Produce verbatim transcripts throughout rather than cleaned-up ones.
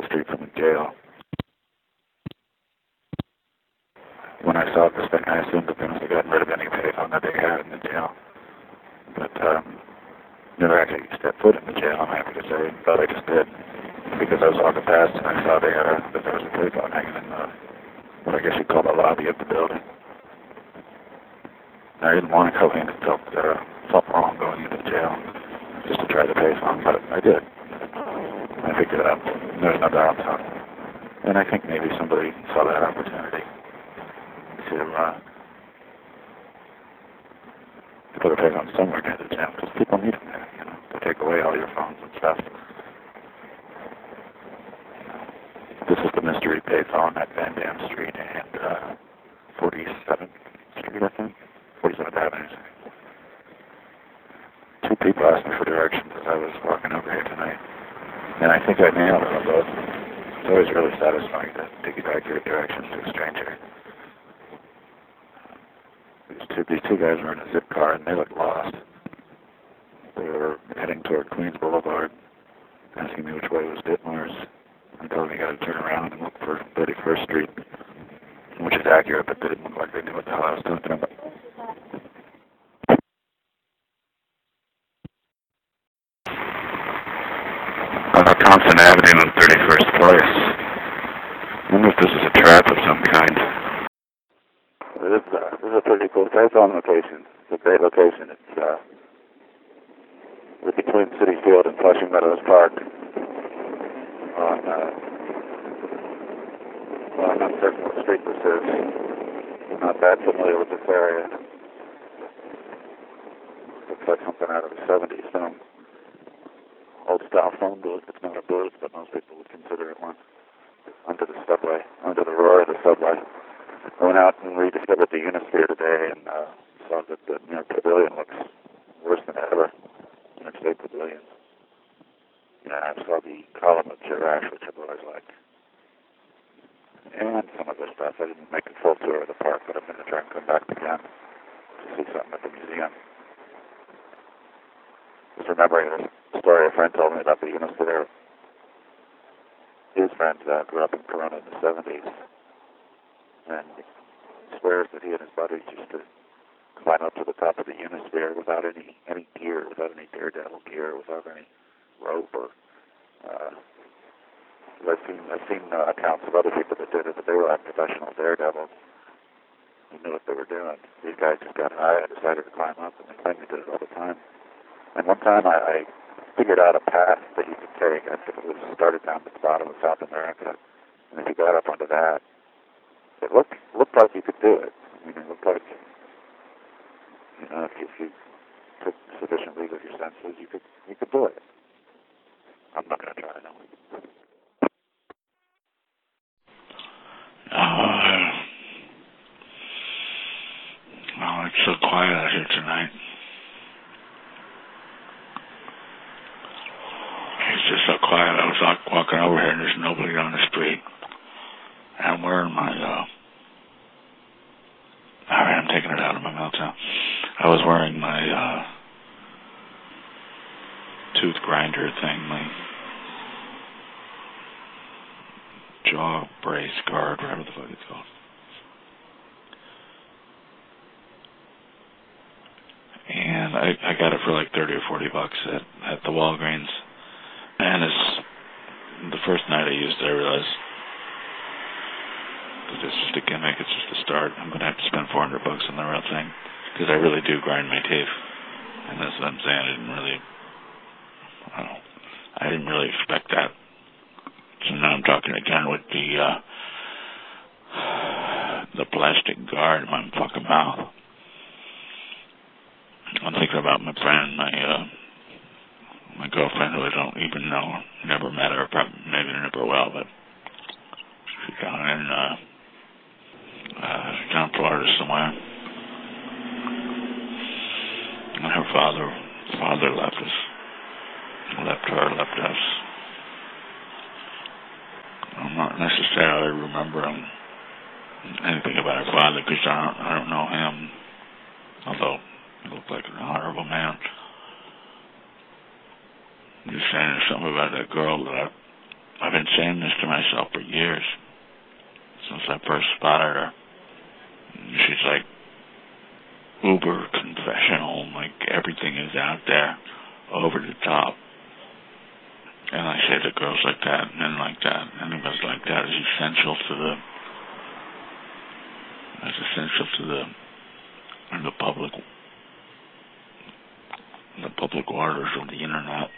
street from the jail. When I saw this thing, I assumed that they must have gotten rid of any payphone that they had in the jail. But um, never actually stepped foot in the jail, I'm happy to say. Thought I just did. Because I was walking past and I saw they had a, that there was a payphone hanging in the, what I guess you'd call the lobby of the building. I didn't want to go in. It felt, uh, felt wrong going into the jail just to try the payphone, but I did. I picked it up. There's no doubt. So. And I think maybe somebody saw that opportunity to, uh, to put a payphone somewhere near the gym, because people need them there, you know, to take away all your phones and stuff. This is the mystery payphone at Van Dam Street and uh, forty-seventh Street, I think. forty-seventh Avenue. Two people asked me for directions as I was walking over here tonight, and I think I nailed them both. It's always really satisfying to piggyback your directions to a stranger. These two, these two guys were in a zip car, and they looked lost. They were heading toward Queens Boulevard, asking me which way was Ditmars. I told them you got to turn around and look for thirty-first Street, which is accurate, but they didn't look like they knew what the hell I was talking about. Uh, Thompson Avenue and thirty-first Place. I wonder if this is a trap of some kind. This is, uh, this is a pretty cool payphone location. It's a great location. It's uh, we're between City Field and Flushing Meadows Park. On, uh, well, I'm not certain what street this is. I'm not that familiar with this area. Looks like something out of a seventies film. Old-style phone booth. It's not a booth, but most people would consider it one. Under the subway, under the roar of the subway. I went out and rediscovered the Unisphere today and uh, saw that the New York Pavilion looks worse than ever. New York State Pavilion. Yeah, I saw the column of Girash, which I've always liked. And some of the stuff. I didn't make a full tour of the park, but I'm going to try and come back again to see something at the museum. Just remembering this story a friend told me about the Unisphere. His friend uh, grew up in Corona in the seventies, and he swears that he and his buddies used to climb up to the top of the Unisphere without any any gear, without any daredevil gear, without any rope or. Uh, I've seen I've seen uh, accounts of other people that did it, but they were like professional daredevils who knew what they were doing. These guys just got high and decided to climb up, and they claimed they did it all the time. And one time I, I figured out a path that you could take. I think it was started down at the bottom of South America, and if you got up onto that, it looked looked like you could do it. I mean, it looked like, you know, if you, if you took sufficient leave of your senses, you could you could do it. I'm not going to try, no. Uh, oh, it's so quiet out here tonight. It's just so quiet. I was walking over here and there's nobody on the street. I'm wearing my, uh, alright, I'm taking it out of my mouth now. I was wearing my, uh, tooth grinder thing, my jaw brace guard, whatever the fuck it's called. And I, I got it for like thirty or forty bucks at, at the Walgreens. And it's the first night I used it, I realized that it's just a gimmick, it's just a start. I'm going to have to spend four hundred bucks on the real thing, because I really do grind my teeth. And that's what I'm saying. I didn't really, I don't know, I didn't really expect that. So now I'm talking again with the, uh, the plastic guard in my fucking mouth. I'm thinking about my friend, my, uh, my girlfriend, who I don't even know, never met her, probably maybe never well, but she's down in, uh, uh, down in Florida somewhere. And her father, father left us, left her, left us. I'm not necessarily remembering anything about her father, because I don't, I don't know him, although he looked like an honorable man. I'm just saying there's something about that girl that I I've been saying this to myself for years, since I first spotted her. She's like uber confessional, like everything is out there, over the top. And I say to girls like that, men like that, anybody like that is essential to the, is essential to the, in the public, the public waters of the internet.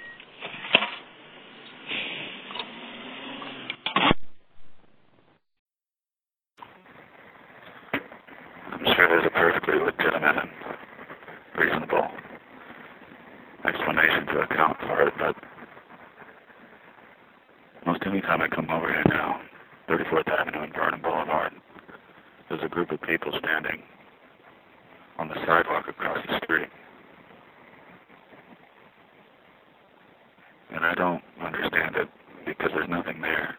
I'm sure there's a perfectly legitimate and reasonable explanation to account for it, but most any time I come over here now, thirty-fourth Avenue and Vernon Boulevard, there's a group of people standing on the sidewalk across the street. And I don't understand it because there's nothing there.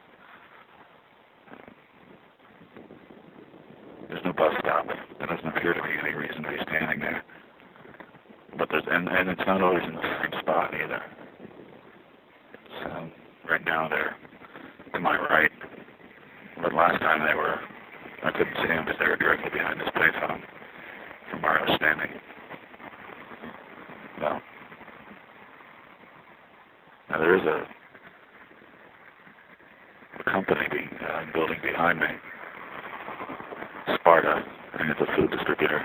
There's no bus stop. There doesn't appear to be any reason to be standing there. But there's, and, and it's not always in the same spot either. It's, um, right now they're to my right. But last time they were, I couldn't see them because they were directly behind this payphone from where I was standing. Well, now there is a, a company be, uh, building behind me, Sparta, and it's a food distributor.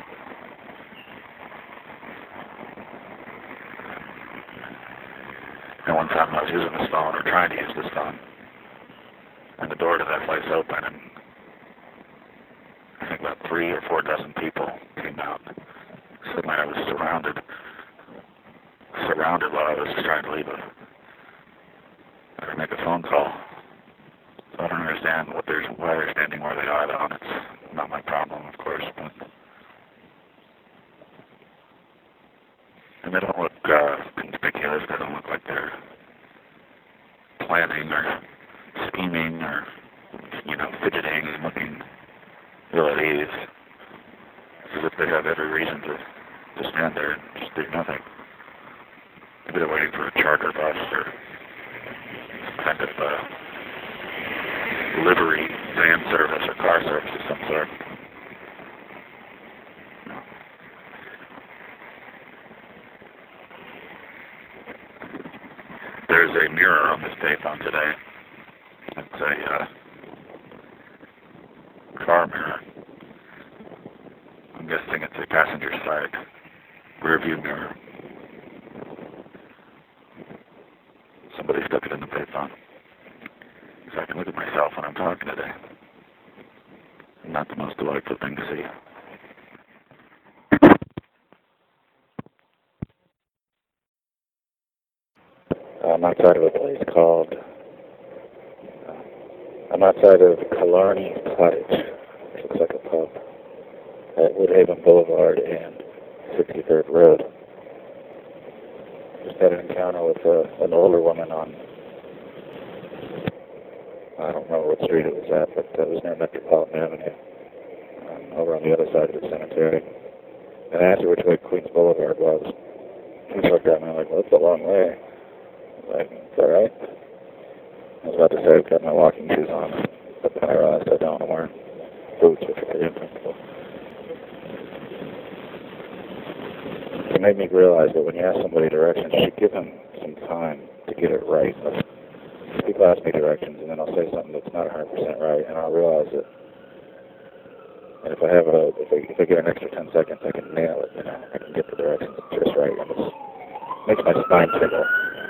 And one time I was using this phone, or trying to use this phone, and the door to that place opened, and I think about three or four dozen people came out. Suddenly I was surrounded, surrounded while I was trying to leave a, or make a phone call. So I don't understand what they're, why they're standing where they are, though, and it's not my problem, of course, but... And they don't look uh, conspicuous. They don't look like they're planning or scheming or, you know, fidgeting and looking ill at ease. It's as if they have every reason to, to stand there and just do nothing. Maybe they're waiting for a charter bus or some kind of uh, livery van service or car service of some sort. There's a mirror on this payphone today. It's a uh, car mirror. I'm guessing it's a passenger side rear view mirror. Somebody stuck it in the payphone. So I can look at myself when I'm talking today. Not the most delightful thing to see. I'm outside of a place called, uh, I'm outside of Killarney Cottage, which looks like a pub, at Woodhaven Boulevard and sixty-third Road. Just had an encounter with uh, an older woman on, I don't remember what street it was at, but it was near Metropolitan Avenue, um, over on the other side of the cemetery. And I asked her which way Queens Boulevard was. She looked at me like, well, it's a long way. Like, it's alright. I was about to say I've got my walking shoes on, but then I realized I don't. I'm wearing boots, which are pretty uncomfortable. It made me realize that when you ask somebody directions, you should give them some time to get it right. People ask me directions, and then I'll say something that's not one hundred percent right, and I'll realize it. And if I have a, if I, if I get an extra ten seconds, I can nail it, you know. I can get the directions just right, and it makes my spine tingle.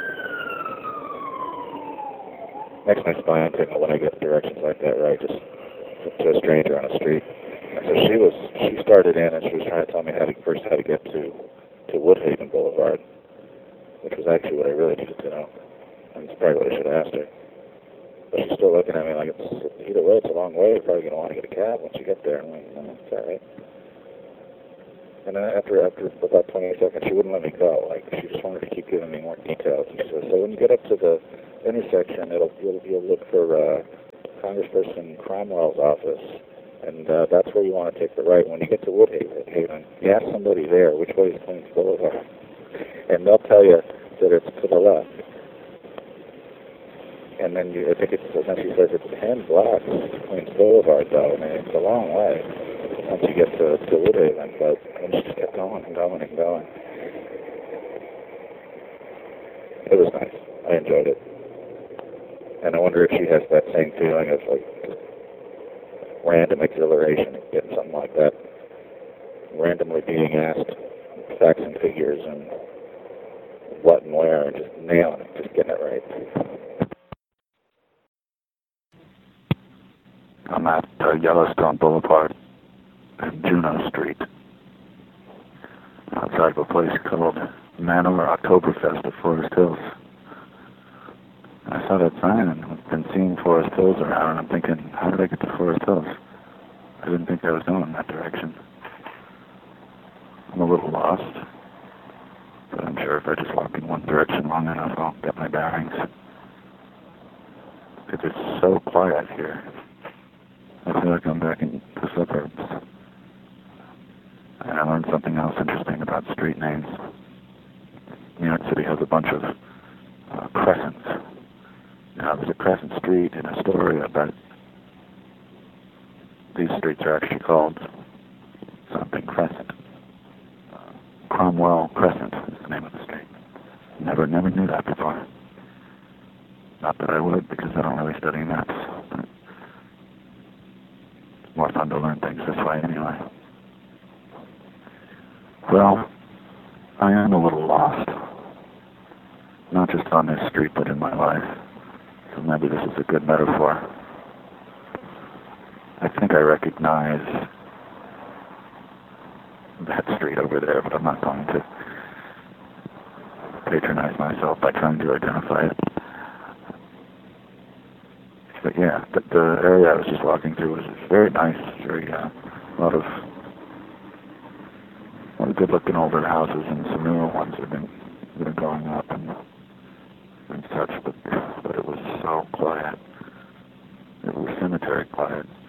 Makes my spine tingle when I get directions like that right, just to a stranger on a street. And so she was, she started in and she was trying to tell me how to, first how to get to, to Woodhaven Boulevard, which was actually what I really needed to know. And it's probably what I should have asked her. But she's still looking at me like, it's, either way, it's a long way, you're probably going to want to get a cab once you get there. I'm like, no, it's alright. And then after, after about twenty seconds, she wouldn't let me go. Like, she just wanted to keep giving me more details. And she said, so when you get up to the intersection, it'll you'll, you'll look for uh, Congressperson Cromwell's office, and uh, that's where you want to take the right. When you get to Woodhaven, you ask somebody there which way is Queens Boulevard, and they'll tell you that it's to the left. and then you, I think it's, then she says it's ten blocks Queens Boulevard, though. I mean, it's a long way once you get to, to Woodhaven, but and she just kept going and going and going. It was nice. I enjoyed it. And I wonder if she has that same feeling of, like, random exhilaration, getting something like that. Randomly being asked facts and figures and what and where, and just nailing it, just getting it right. I'm at uh, Yellowstone Boulevard and Juneau Street, outside of a place called Manor Oktoberfest of Forest Hills. I saw that sign and I've been seeing Forest Hills around, and I'm thinking, how did I get to Forest Hills? I didn't think I was going in that direction. I'm a little lost, but I'm sure if I just walk in one direction long enough, I'll get my bearings. Because it's so quiet here. I feel like I'm back in the suburbs. And I learned something else interesting about street names. New York City has a bunch of uh, crescents. Now, there's a Crescent Street in Astoria, but these streets are actually called something Crescent. Uh, Cromwell Crescent is the name of the street. Never, never knew that before. Not that I would, because I don't really study maps. But it's more fun to learn things this way anyway. Well, I am a little lost. Not just on this street, but in my life. So maybe this is a good metaphor. I think I recognize that street over there, but I'm not going to patronize myself by trying to identify it. But yeah, the, the area I was just walking through was very nice, very, uh, a lot of, a lot of good-looking older houses, and some newer ones have been, have been going up and, and such, but, but it was so quiet. It was cemetery quiet.